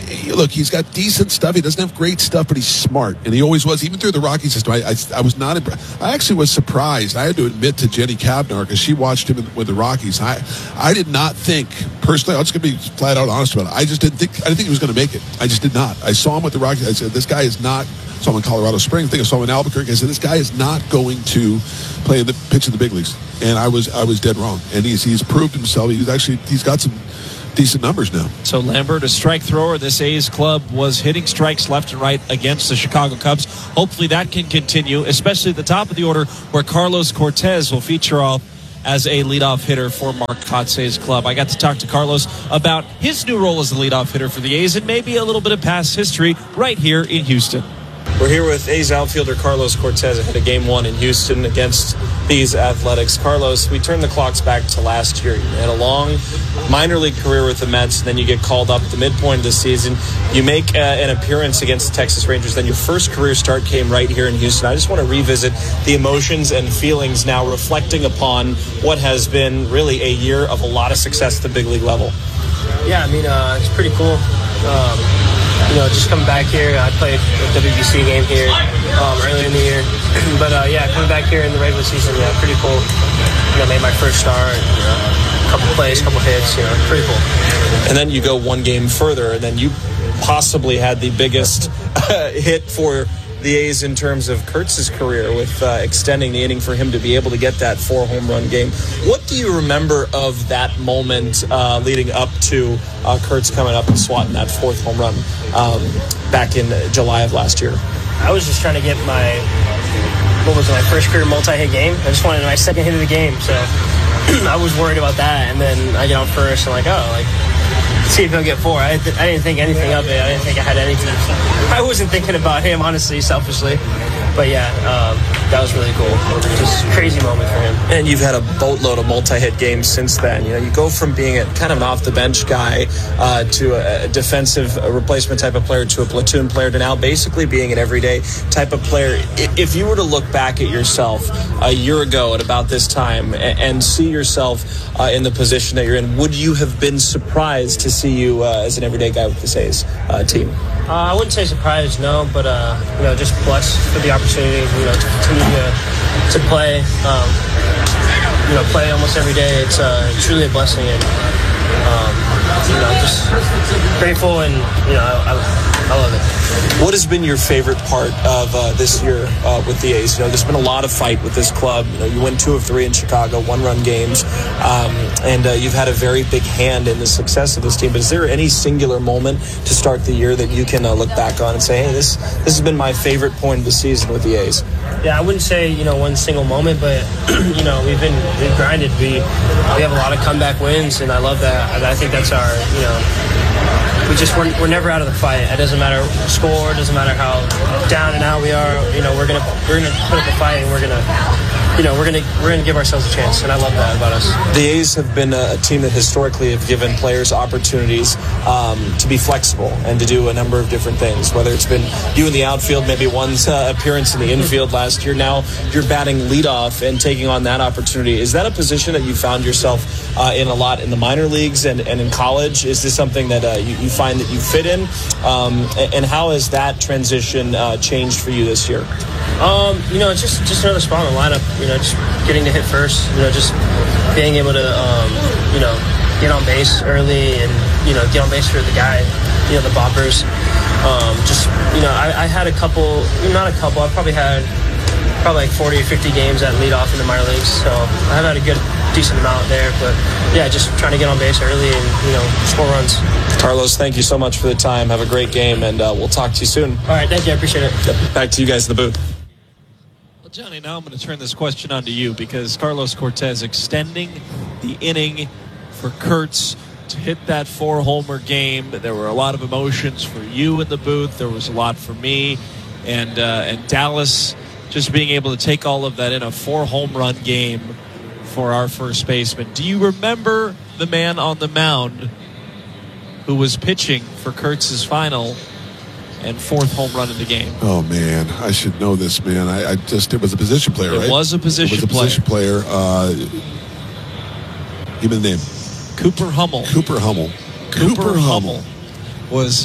Speaker 16: look, he's got decent stuff. He doesn't have great stuff, but he's smart, and he always was. Even through the Rocky system, I was not impressed. I actually was surprised. I had to admit to Jenny Kavnar, because she watched him with the Rockies. I did not think, personally, I'm just going to be flat out honest about it. I didn't think he was going to make it. I just did not. I saw him with the Rockies. I said, this guy is not. I saw him in Colorado Springs. I think I saw him in Albuquerque. I said, this guy is not going to play pitch in the big leagues. And I was dead wrong. And he's proved himself. He's got some decent numbers now.
Speaker 17: So Lambert, a strike thrower. This A's club was hitting strikes left and right against the Chicago Cubs. Hopefully that can continue, especially at the top of the order, where Carlos Cortez will feature off as a leadoff hitter for Mark Kotze's club. I got to talk to Carlos about his new role as a leadoff hitter for the A's and maybe a little bit of past history right here in Houston.
Speaker 18: We're here with A's outfielder Carlos Cortez ahead of Game 1 in Houston against these Athletics. Carlos, we turn the clocks back to last year. You had a long minor league career with the Mets, and then you get called up at the midpoint of the season. You make an appearance against the Texas Rangers. Then your first career start came right here in Houston. I just want to revisit the emotions and feelings now, reflecting upon what has been really a year of a lot of success at the big league level.
Speaker 20: Yeah, I mean, it's pretty cool. Just coming back here, I played a WBC game here earlier in the year. But, coming back here in the regular season, pretty cool. Made my first start, couple plays, couple hits, pretty cool.
Speaker 18: And then you go one game further, and then you possibly had the biggest hit for the A's in terms of Kurtz's career with extending the inning for him to be able to get that 4-home-run game. What do you remember of that moment leading up to Kurtz coming up and swatting that 4th home run back in July of last year?
Speaker 20: I was just trying to get my first career multi-hit game. I just wanted my second hit of the game, so I was worried about that. And then I get on first and see if he'll get 4. I didn't think anything of it. I didn't think I had anything. I wasn't thinking about him, honestly, selfishly. But that was really cool. Just a crazy moment for him.
Speaker 18: And you've had a boatload of multi-hit games since then. You go from being a kind of an off-the-bench guy to a defensive replacement type of player to a platoon player to now basically being an everyday type of player. If you were to look back at yourself a year ago at about this time and see yourself in the position that you're in, would you have been surprised to see you as an everyday guy with this A's team?
Speaker 20: I wouldn't say surprised, no, but just blessed for the opportunity, to continue to play, play almost every day. It's truly a blessing, and just grateful, and I love it.
Speaker 18: What has been your favorite part of this year with the A's? There's been a lot of fight with this club. You win 2 of 3 in Chicago, 1-run games, and you've had a very big hand in the success of this team. But is there any singular moment to start the year that you can look back on and say, hey, this has been my favorite point of the season with the A's?
Speaker 20: Yeah, I wouldn't say one single moment, but we've grinded. We have a lot of comeback wins, and I love that. I think that's our we're never out of the fight. It doesn't matter score, it doesn't matter how down and out we are. We're gonna put up a fight, and we're gonna give ourselves a chance, and I love that about us.
Speaker 18: The A's have been a team that historically have given players opportunities to be flexible and to do a number of different things. Whether it's been you in the outfield, maybe one's appearance in the infield last year. Now you're batting leadoff and taking on that opportunity. Is that a position that you found yourself in a lot in the minor leagues and in college? Is this something that you find that you fit in? And how has that transition changed for you this year?
Speaker 20: It's just another spot in the lineup. Just getting to hit first. Just being able to, get on base early and get on base for the guy. The boppers. I had a couple. Not a couple. I've probably had like 40 or 50 games at leadoff in the minor leagues. So I've had a decent amount there. But just trying to get on base early and score runs.
Speaker 18: Carlos, thank you so much for the time. Have a great game, and we'll talk to you soon.
Speaker 20: All right, thank you. I appreciate it.
Speaker 18: Back to you guys in the booth.
Speaker 17: Well, Johnny, now I'm going to turn this question on to you, because Carlos Cortez extending the inning for Kurtz to hit that 4-homer game. There were a lot of emotions for you in the booth. There was a lot for me, and Dallas just being able to take all of that in a 4-home-run game for our first baseman. Do you remember the man on the mound who was pitching for Kurtz's final and 4th home run in the game?
Speaker 16: Oh, man. I should know this, man. It was a position player, right?
Speaker 17: It was a position
Speaker 16: player. Give me the name.
Speaker 17: Cooper Hummel.
Speaker 16: Cooper Hummel
Speaker 17: was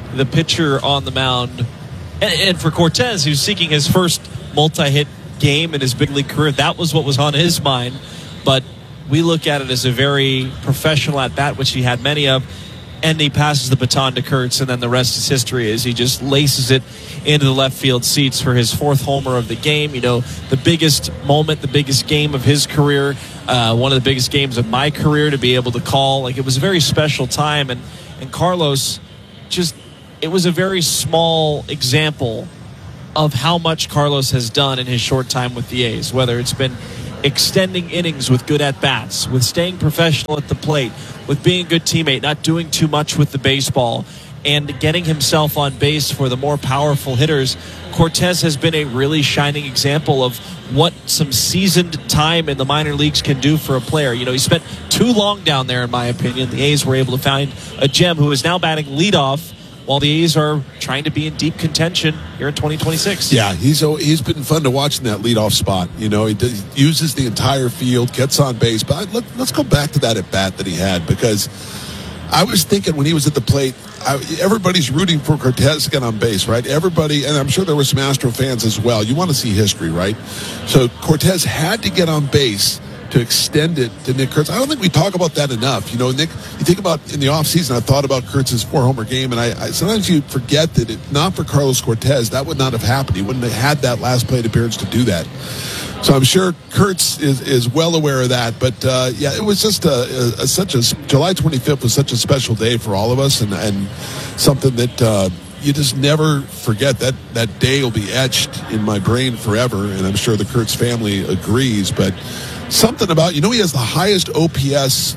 Speaker 17: the pitcher on the mound, and for Cortes, who's seeking his first multi-hit game in his big league career, that was what was on his mind. But we look at it as a very professional at-bat, which he had many of, and he passes the baton to Kurtz, and then the rest is history as he just laces it into the left field seats for his 4th homer of the game. You know, the biggest moment, the biggest game of his career, one of the biggest games of my career to be able to call. Like, it was a very special time, and Carlos just, it was a very small example of how much Carlos has done in his short time with the A's, whether it's been extending innings with good at-bats, with staying professional at the plate, with being a good teammate, not doing too much with the baseball, and getting himself on base for the more powerful hitters. Cortes has been a really shining example of what some seasoned time in the minor leagues can do for a player. You know, he spent too long down there, in my opinion. The A's were able to find a gem who is now batting leadoff, while the A's are trying to be in deep contention here in 2026.
Speaker 16: Yeah, he's been fun to watch in that leadoff spot. You know, he uses the entire field, gets on base. But let's go back to that at-bat that he had, because I was thinking when he was at the plate, everybody's rooting for Cortes to get on base, right? Everybody, and I'm sure there were some Astro fans as well. You want to see history, right? So Cortes had to get on base to extend it to Nick Kurtz. I don't think we talk about that enough. You know, Nick, you think about in the offseason, I thought about Kurtz's 4-homer game, and I sometimes you forget that if not for Carlos Cortes, that would not have happened. He wouldn't have had that last plate appearance to do that. So I'm sure Kurtz is well aware of that. But, yeah, it was just July 25th was such a special day for all of us, and something that you just never forget. That day will be etched in my brain forever, and I'm sure the Kurtz family agrees. But something about, you know, he has the highest OPS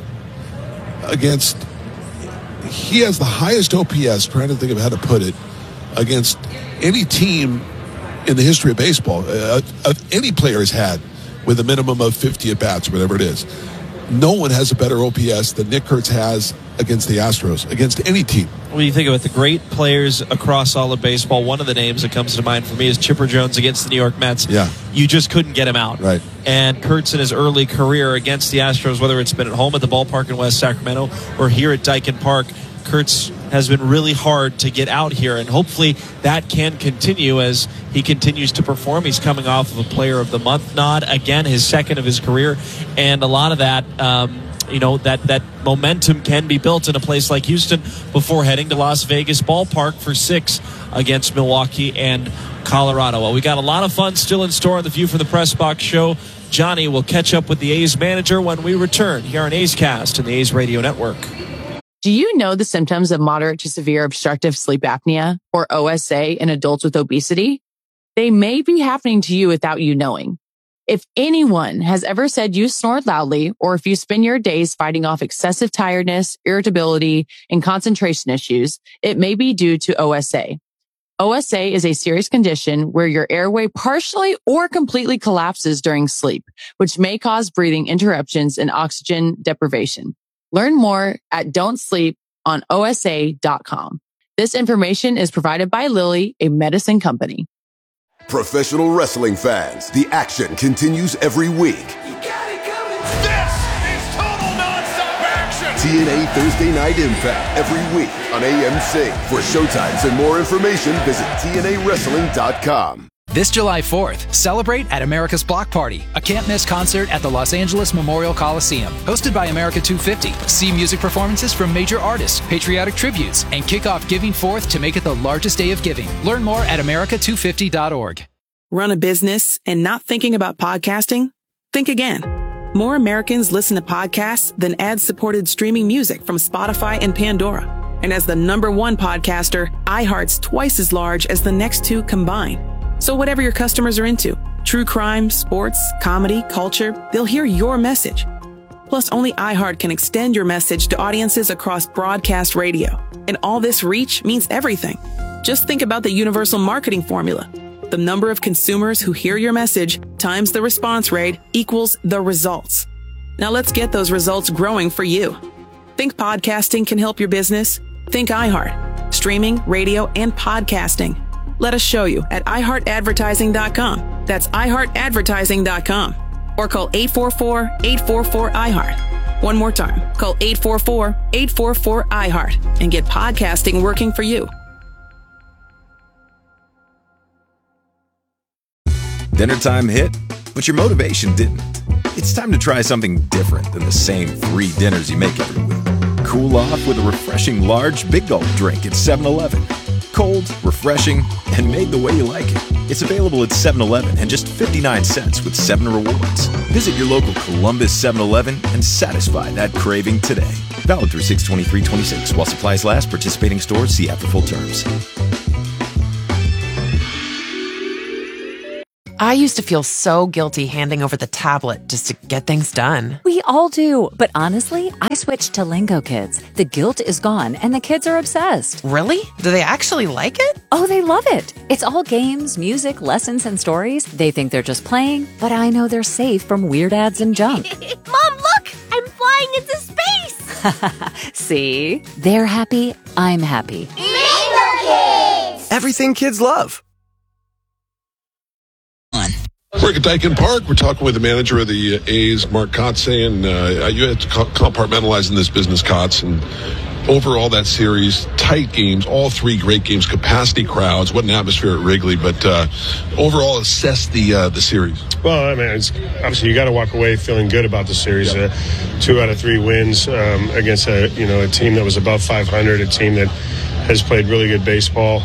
Speaker 16: trying to think of how to put it, against any team in the history of baseball, any player has had, with a minimum of 50 at-bats, whatever it is. No one has a better OPS than Nick Kurtz has against the Astros, against any team.
Speaker 17: When you think about the great players across all of baseball, one of the names that comes to mind for me is Chipper Jones against the New York Mets.
Speaker 16: Yeah.
Speaker 17: You just couldn't get him out.
Speaker 16: Right.
Speaker 17: And Kurtz in his early career against the Astros, whether it's been at home at the ballpark in West Sacramento or here at Daikin Park, Kurtz has been really hard to get out here, and hopefully that can continue as he continues to perform. He's coming off of a Player of the Month nod, again, his second of his career, and a lot of that, that momentum can be built in a place like Houston before heading to Las Vegas Ballpark for 6 against Milwaukee and Colorado. Well, we got a lot of fun still in store on the View from the Press Box show. Johnny will catch up with the A's manager when we return here on A's Cast and the A's Radio Network.
Speaker 5: Do you know the symptoms of moderate to severe obstructive sleep apnea, or OSA, in adults with obesity? They may be happening to you without you knowing. If anyone has ever said you snore loudly, or if you spend your days fighting off excessive tiredness, irritability, and concentration issues, it may be due to OSA. OSA is a serious condition where your airway partially or completely collapses during sleep, which may cause breathing interruptions and oxygen deprivation. Learn more at don'tsleeponosa.com. This information is provided by Lilly, a medicine company.
Speaker 21: Professional wrestling fans, the action continues every week.
Speaker 22: This is total nonstop action!
Speaker 21: TNA Thursday Night Impact every week on AMC. For showtimes and more information, visit TNAWrestling.com.
Speaker 23: This July 4th, celebrate at America's Block Party, a can't-miss concert at the Los Angeles Memorial Coliseum. Hosted by America 250, see music performances from major artists, patriotic tributes, and kick off Giving Forth to make it the largest day of giving. Learn more at america250.org.
Speaker 24: Run a business and not thinking about podcasting? Think again. More Americans listen to podcasts than ad-supported streaming music from Spotify and Pandora. And as the #1 podcaster, iHeart's twice as large as the next two combined. So whatever your customers are into, true crime, sports, comedy, culture, they'll hear your message. Plus, only iHeart can extend your message to audiences across broadcast radio. And all this reach means everything. Just think about the universal marketing formula. The number of consumers who hear your message times the response rate equals the results. Now let's get those results growing for you. Think podcasting can help your business? Think iHeart. Streaming, radio, and podcasting. Let us show you at iHeartAdvertising.com. That's iHeartAdvertising.com. Or call 844-844-iHeart. One more time. Call 844-844-iHeart and get podcasting working for you.
Speaker 15: Dinner time hit, but your motivation didn't. It's time to try something different than the same 3 dinners you make every week. Cool off with a refreshing large Big Gulp drink at 7-Eleven. Cold, refreshing, and made the way you like it. It's available at 7-Eleven and just 59 cents with 7 rewards. Visit your local Columbus 7-Eleven and satisfy that craving today. Valid through 6/23/26 while supplies last. Participating stores see after full terms.
Speaker 1: I used to feel so guilty handing over the tablet just to get things done.
Speaker 2: We all do. But honestly, I switched to Lingo Kids. The guilt is gone and the kids are obsessed.
Speaker 1: Really? Do they actually like it?
Speaker 2: Oh, they love it. It's all games, music, lessons, and stories. They think they're just playing, but I know they're safe from weird ads and junk.
Speaker 3: Mom, look! I'm flying into space!
Speaker 2: See? They're happy. I'm happy.
Speaker 3: Lingo Kids!
Speaker 6: Everything kids love.
Speaker 16: We're at Dyken Park. We're talking with the manager of the A's, Mark Kotsay, and you had to compartmentalize in this business, Kotz, and overall that series, tight games, all 3 great games, capacity crowds, what an atmosphere at Wrigley, but overall assess the series.
Speaker 25: Well, I mean, obviously you got to walk away feeling good about the series. 2 out of 3 wins against a team that was above 500, a team that has played really good baseball,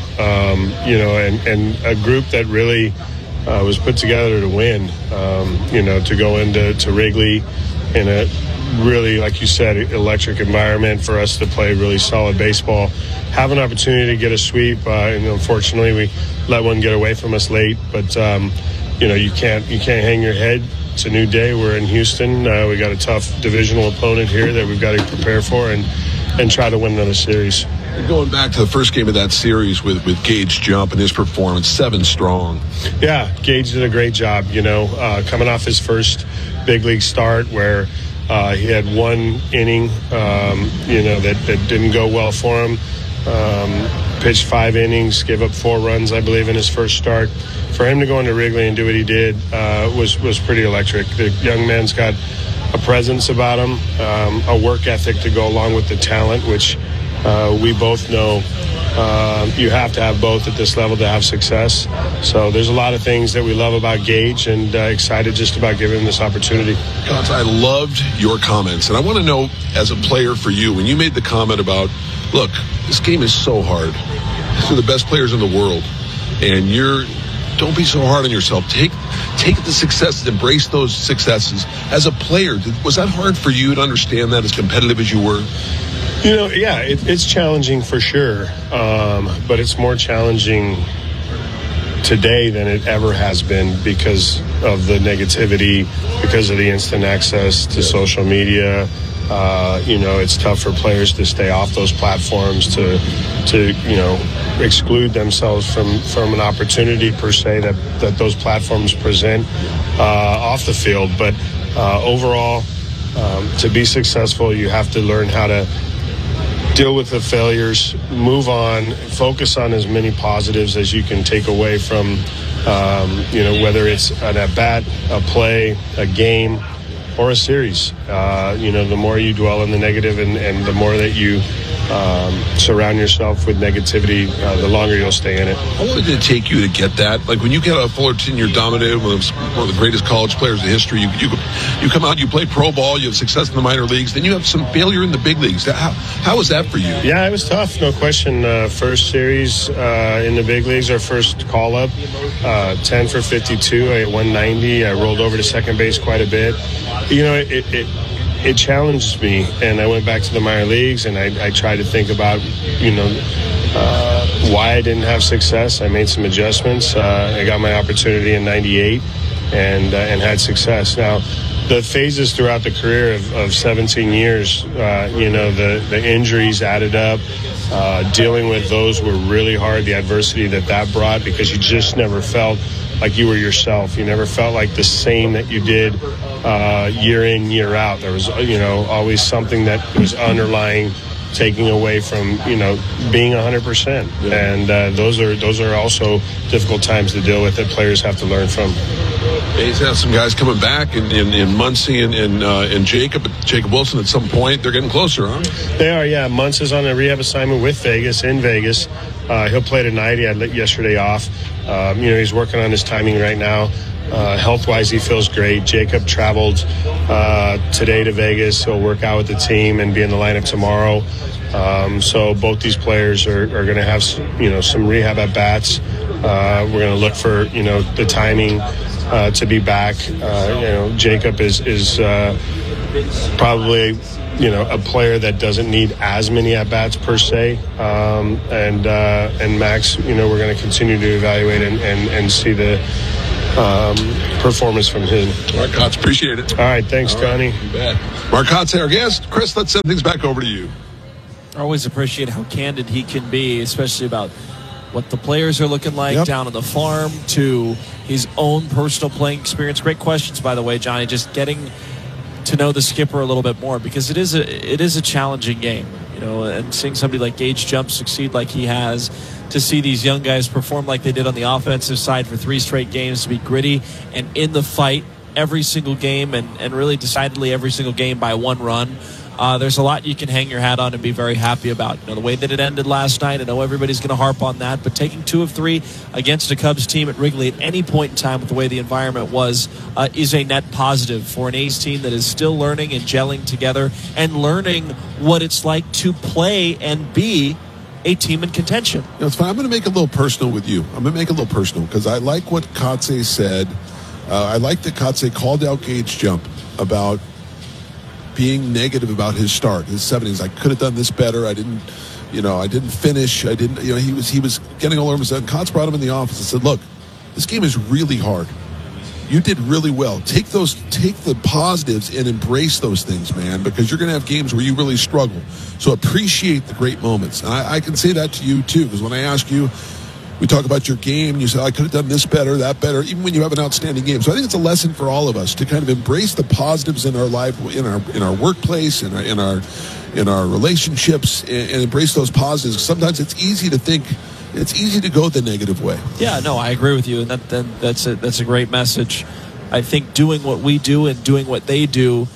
Speaker 25: and a group that really was put together to win, to go into Wrigley in a really, like you said, electric environment for us to play really solid baseball. Have an opportunity to get a sweep, and unfortunately we let one get away from us late. But you can't hang your head. It's a new day. We're in Houston. We got a tough divisional opponent here that we've got to prepare for and try to win another series.
Speaker 16: Going back to the first game of that series with Gage Jump and his performance, 7 strong.
Speaker 25: Yeah, Gage did a great job, coming off his first big league start where he had 1 inning, that didn't go well for him. Pitched 5 innings, gave up 4 runs, I believe, in his first start. For him to go into Wrigley and do what he did was pretty electric. The young man's got a presence about him, a work ethic to go along with the talent, which we both know you have to have both at this level to have success. So there's a lot of things that we love about Gage, and excited just about giving him this opportunity.
Speaker 16: Kotz, I loved your comments, and I want to know, as a player for you, when you made the comment about, look, this game is so hard. These are the best players in the world, and don't be so hard on yourself. Take the successes, embrace those successes. As a player, was that hard for you to understand that, as competitive as you were?
Speaker 25: Yeah, it's challenging for sure, but it's more challenging today than it ever has been because of the negativity, because of the instant access to social media. It's tough for players to stay off those platforms, to exclude themselves from an opportunity per se that those platforms present off the field. But overall, to be successful, you have to learn how to deal with the failures, move on, focus on as many positives as you can take away from, whether it's an at-bat, a play, a game, or a series. The more you dwell on the negative and the more that you surround yourself with negativity, the longer you'll stay in it.
Speaker 16: How long did it take you to get that? Like when you get out of Fullerton, you're dominated, one of the greatest college players in history. You come out, you play pro ball, you have success in the minor leagues, then you have some failure in the big leagues. How was that for you?
Speaker 25: Yeah, it was tough, no question. First series in the big leagues, our first call-up, 10 for 52, I hit 190. I rolled over to second base quite a bit. It challenged me, and I went back to the minor leagues, and I tried to think about, why I didn't have success. I made some adjustments. I got my opportunity in '98 and had success. Now, the phases throughout the career of 17 years, the injuries added up. Dealing with those were really hard, the adversity that brought, because you just never felt like you were yourself. You never felt like the same that you did year in, year out. There was, always something that was underlying, taking away from, being 100%. And those are also difficult times to deal with that players have to learn from.
Speaker 16: He's had some guys coming back in Muncy and Jacob Wilson at some point. They're getting closer, huh?
Speaker 25: They are, yeah. Muntz is on a rehab assignment with Vegas, in Vegas. He'll play tonight. He had yesterday off. He's working on his timing right now. Health-wise, he feels great. Jacob traveled today to Vegas. He'll work out with the team and be in the lineup tomorrow. So both these players are going to have some rehab at bats. We're going to look for the timing to be back. Jacob is probably a player that doesn't need as many at bats per se. And Max, we're going to continue to evaluate and see the performance from him.
Speaker 16: Mark Kotz, appreciate it.
Speaker 25: All right, thanks, Johnny.
Speaker 16: You bet. Mark Kotz, our guest. Chris, let's send things back over to you.
Speaker 17: I always appreciate how candid he can be, especially about what the players are looking like down on the farm to his own personal playing experience. Great questions, by the way, Johnny. Just getting to know the skipper a little bit more, because it is a challenging game, and seeing somebody like Gage Jump succeed like he has, to see these young guys perform like they did on the offensive side for 3 straight games, to be gritty and in the fight every single game and really decidedly every single game by 1 run. There's a lot you can hang your hat on and be very happy about. The way that it ended last night, I know everybody's going to harp on that, but taking 2 of 3 against a Cubs team at Wrigley at any point in time with the way the environment was is a net positive for an A's team that is still learning and gelling together and learning what it's like to play and be a team in contention.
Speaker 16: It's fine. I'm going to make it a little personal with you. I'm going to make it a little personal because I like what Kotze said. I like that Kotze called out Gage Jump about being negative about his start, his 70s. I could have done this better. I didn't finish. He was getting all over himself. Kotze brought him in the office and said, look, this game is really hard. You did really well. Take the positives and embrace those things, man, because you're going to have games where you really struggle. So appreciate the great moments. And I can say that to you, too, because when I ask you, we talk about your game, and you say, I could have done this better, that better, even when you have an outstanding game. So I think it's a lesson for all of us to kind of embrace the positives in our life, in our workplace, in our relationships, and embrace those positives. Sometimes it's easy to go the negative way.
Speaker 17: Yeah, no, I agree with you, and that's a great message. I think doing what we do and doing what they do,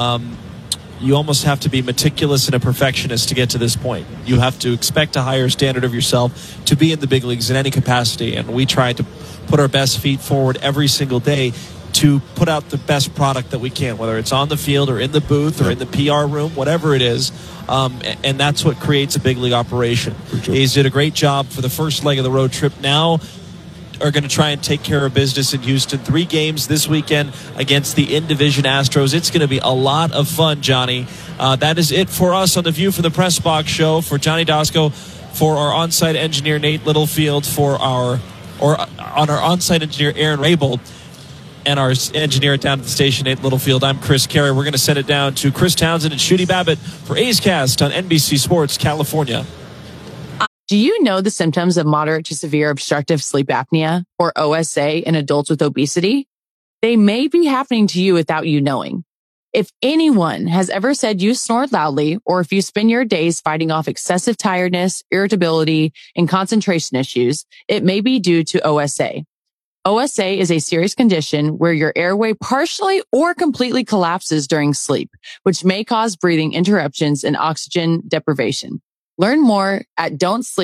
Speaker 17: you almost have to be meticulous and a perfectionist to get to this point. You have to expect a higher standard of yourself to be in the big leagues in any capacity, and we try to put our best feet forward every single day to put out the best product that we can, whether it's on the field or in the booth or in the PR room, whatever it is. And that's what creates a big league operation. He's did a great job for the first leg of the road trip. Now are going to try and take care of business in Houston. 3 games this weekend against the in-division Astros. It's going to be a lot of fun, Johnny. That is it for us on the View from the Press Box show. For Johnny Dosko, for our on-site engineer Nate Littlefield, on our on-site engineer Aaron Rabel, and our engineer down at the station, Nate Littlefield, I'm Chris Carey. We're going to send it down to Chris Townsend and Shooty Babbitt for A's Cast on NBC Sports, California.
Speaker 5: Do you know the symptoms of moderate to severe obstructive sleep apnea, or OSA, in adults with obesity? They may be happening to you without you knowing. If anyone has ever said you snore loudly, or if you spend your days fighting off excessive tiredness, irritability, and concentration issues, it may be due to OSA. OSA is a serious condition where your airway partially or completely collapses during sleep, which may cause breathing interruptions and oxygen deprivation. Learn more at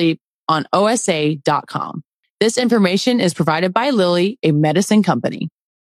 Speaker 5: don'tsleeponosa.com. This information is provided by Lilly, a medicine company.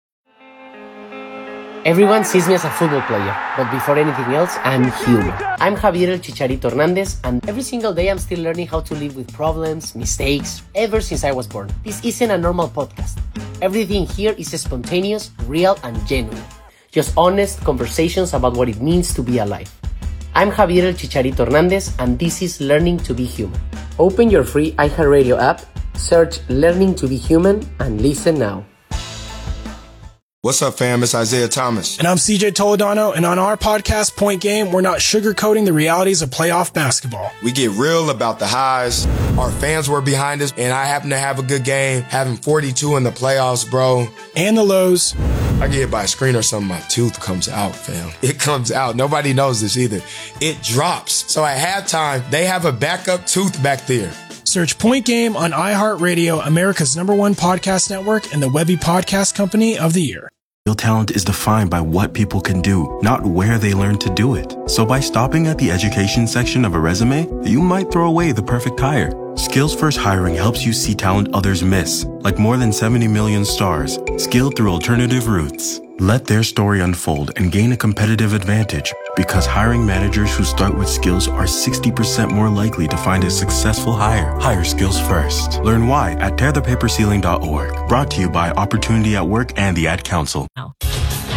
Speaker 4: Everyone sees me as a football player, but before anything else, I'm human. I'm Javier El Chicharito Hernandez, and every single day I'm still learning how to live with problems, mistakes, ever since I was born. This isn't a normal podcast. Everything here is spontaneous, real, and genuine. Just honest conversations about what it means to be alive. I'm Javier El Chicharito Hernandez, and this is Learning to be Human. Open your free iHeartRadio app, search Learning to be Human, and listen now.
Speaker 6: What's up, fam? It's Isaiah Thomas.
Speaker 7: And I'm CJ Toledano, and on our podcast, Point Game, we're not sugarcoating the realities of playoff basketball.
Speaker 6: We get real about the highs. Our fans were behind us, and I happen to have a good game, having 42 in the playoffs, bro.
Speaker 7: And the lows.
Speaker 6: I get hit by a screen or something, my tooth comes out, fam. It comes out. Nobody knows this either. It drops. So at halftime, they have a backup tooth back there.
Speaker 7: Search Point Game on iHeartRadio, America's #1 podcast network, and the Webby Podcast Company of the Year.
Speaker 8: Real talent is defined by what people can do, not where they learn to do it. So by stopping at the education section of a resume, you might throw away the perfect hire. Skills First Hiring helps you see talent others miss, like more than 70 million stars, skilled through alternative routes. Let their story unfold and gain a competitive advantage, because hiring managers who start with skills are 60% more likely to find a successful hire. Hire skills first. Learn why at tearthepaperceiling.org. Brought to you by Opportunity at Work and the Ad Council.